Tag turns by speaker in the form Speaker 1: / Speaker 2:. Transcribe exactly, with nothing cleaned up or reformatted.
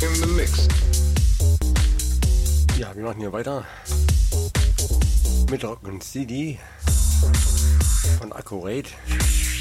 Speaker 1: Ja, wir machen hier weiter mit Rock und C D von Accurate.